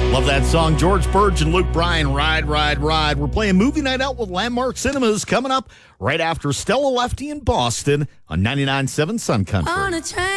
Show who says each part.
Speaker 1: Love that song. George Burge and Luke Bryan, Ride, Ride, Ride. We're playing Movie Night Out with Landmark Cinemas coming up right after Stella Lefty in Boston on 99.7 Sun Country.
Speaker 2: On a train.